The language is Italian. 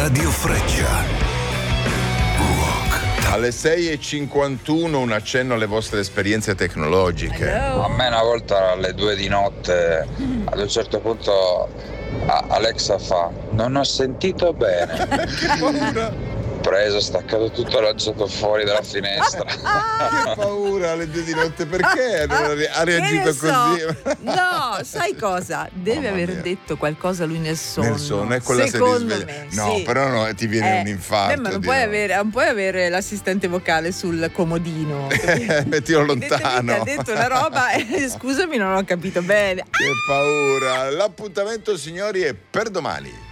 Radio Freccia. Alle 6:51 un accenno alle vostre esperienze tecnologiche. A me una volta alle 2 di notte, ad un certo punto Alexa fa: non ho sentito bene. Che paura! Preso, staccato tutto, lanciato fuori dalla finestra. Che paura alle 2 di notte, perché ha reagito così? No, sai cosa? Deve aver detto qualcosa lui nel sonno. Nel sonno è quella secondo se me, no, sì. però no, ti viene un infarto. Ma non puoi avere l'assistente vocale sul comodino. Mettilo lontano. Ha detto una roba e scusami, non ho capito bene. Che paura. L'appuntamento, signori, è per domani.